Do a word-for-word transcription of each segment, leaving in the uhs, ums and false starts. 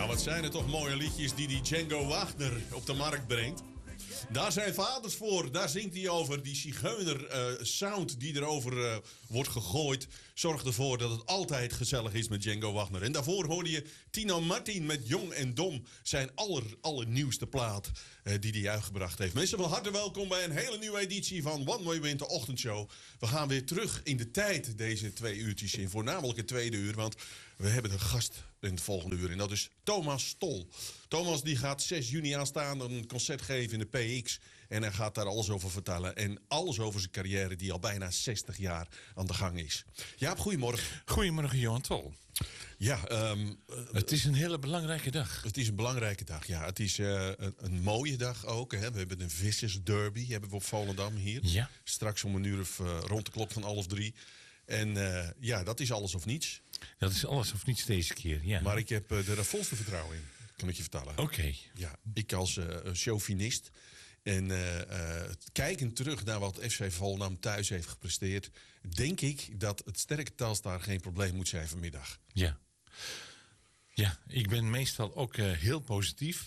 wat zijn er toch mooie liedjes die die Django Wagner op de markt brengt. Daar zijn vaders voor, daar zingt hij over. Die zigeuner uh, sound die erover uh, wordt gegooid zorgt ervoor dat het altijd gezellig is met Django Wagner. En daarvoor hoorde je Tino Martin met Jong en Dom. Zijn aller, allernieuwste plaat uh, die hij uitgebracht heeft. Mensen, van harte welkom bij een hele nieuwe editie van One Way Winter Ochtendshow. We gaan weer terug in de tijd deze twee uurtjes in. Voornamelijk het tweede uur, want we hebben een gast in het volgende uur. En dat is Thomas Stol. Thomas die gaat zes juni aanstaande een concert geven in de P X. En hij gaat daar alles over vertellen. En alles over zijn carrière die al bijna zestig jaar aan de gang is. Jaap, goedemorgen. Goedemorgen, Johan Tol. Ja, um, het is een hele belangrijke dag. Het is een belangrijke dag, ja. Het is uh, een, een mooie dag ook. Hè. We hebben een vissersderby hebben we op Volendam hier. Ja. Straks om een uur of uh, rond de klok van half drie. En uh, ja, dat is alles of niets. Dat is alles of niets deze keer, ja. Maar ik heb uh, er volste vertrouwen in, kan ik je vertellen. Oké. Okay. Ja, ik als uh, chauvinist. En uh, uh, kijkend terug naar wat F C Volendam thuis heeft gepresteerd, denk ik dat het sterke Telstar geen probleem moet zijn vanmiddag. Ja. Ja, ik ben meestal ook uh, heel positief.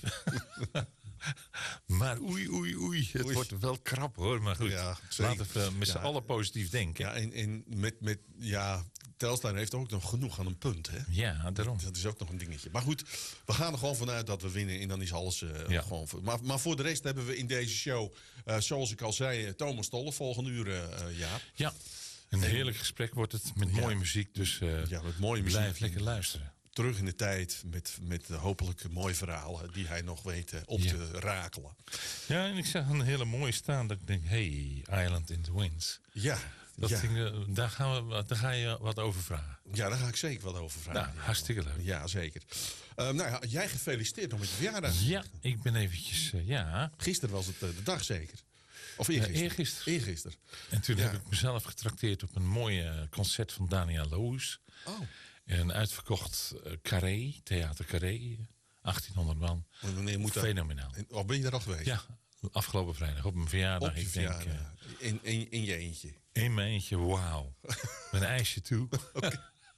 Maar oei, oei, oei. Het oei. wordt wel krap, hoor. Maar goed, ja, laten we met z'n ja, allen positief denken. Ja, en, en met, met, ja, Telstar heeft ook nog genoeg aan een punt, hè? Ja, daarom. Dat, dat is ook nog een dingetje. Maar goed, we gaan er gewoon vanuit dat we winnen. En dan is alles uh, ja. gewoon... Maar, maar voor de rest hebben we in deze show, uh, zoals ik al zei, Thomas Stolle volgende uur, uh, Jaap. Ja, een en, heerlijk gesprek wordt het met ja. mooie muziek. Dus uh, ja, met mooie muziek. Blijf lekker luisteren. Terug in de tijd met, met hopelijk mooie verhalen die hij nog weet uh, op ja. te rakelen. Ja, en ik zag een hele mooie staan dat ik denk, hey, Island in the Winds. Ja. Dat ja. ding, daar, gaan we, daar ga je wat over vragen. Ja, daar ga ik zeker wat over vragen. Nou, hartstikke leuk. Ja, zeker. Uh, nou ja, jij gefeliciteerd nog met je verjaardag. Ja, ik ben eventjes, uh, ja. Gisteren was het uh, de dag zeker. Of eergisteren? Uh, eergisteren. Eergisteren. En toen ja. heb ik mezelf getrakteerd op een mooie concert van Daniel Loos. Oh. Een uitverkocht uh, Carré, Theater Carré, achttienhonderd man. Wanneer moet dat? Fenomenaal. Of ben je daar al geweest? Ja, afgelopen vrijdag op mijn verjaardag. Op je ik verjaardag. denk, uh, in, in, in je eentje? In mijn eentje, wauw. Met een ijsje toe. Okay.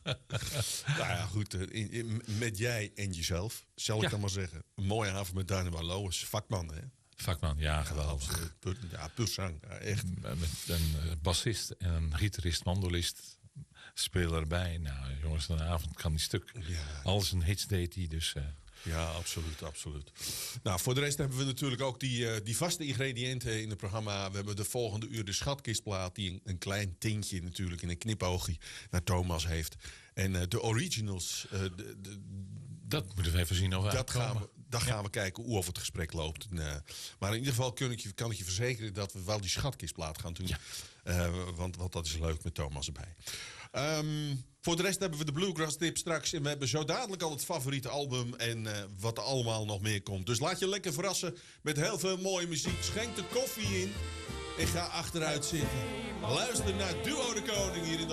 Nou ja, goed. In, in, met jij en jezelf, zal ik ja. dan maar zeggen. Een mooie avond met Daniel Loos, vakman, hè? Vakman, ja, geweldig. Ja, puur zang, ja, echt. Met een bassist en een gitarist, mandolist, spelen erbij. Nou, jongens, een avond kan die stuk. Ja. Alles een hits deed hij, dus... Uh... Ja, absoluut, absoluut. Nou, voor de rest hebben we natuurlijk ook die, uh, die vaste ingrediënten in het programma. We hebben de volgende uur de schatkistplaat, die een, een klein tintje natuurlijk in een knipoogje naar Thomas heeft. En uh, de originals... Uh, de, de, dat moeten we even zien of we dat gaan we, Dan gaan ja. we kijken hoe of het gesprek loopt. En, uh, maar in ieder geval kan ik, je, kan ik je verzekeren dat we wel die schatkistplaat gaan doen. Ja. Uh, want, want dat is leuk met Thomas erbij. Um, voor de rest hebben we de Bluegrass tip straks. En we hebben zo dadelijk al het favoriete album. En uh, wat er allemaal nog meer komt. Dus laat je lekker verrassen met heel veel mooie muziek. Schenk de koffie in. En ga achteruit zitten. Luister naar Duo de Koning hier in de